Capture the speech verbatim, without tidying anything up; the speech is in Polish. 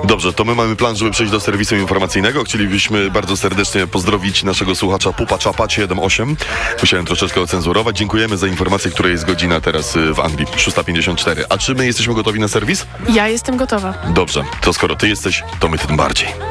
Dobrze, to my mamy plan, żeby przejść do serwisu informacyjnego. Chcielibyśmy bardzo serdecznie pozdrowić naszego słuchacza Pupa Czapa siedem osiem. Musiałem troszeczkę ocenzurować. Dziękujemy za informację, której jest godzina teraz y, w Anglii. szósta pięćdziesiąt cztery. A czy my jesteśmy gotowi na serwis? Ja jestem gotowa. Dobrze, to skoro ty jesteś, to my tym bardziej.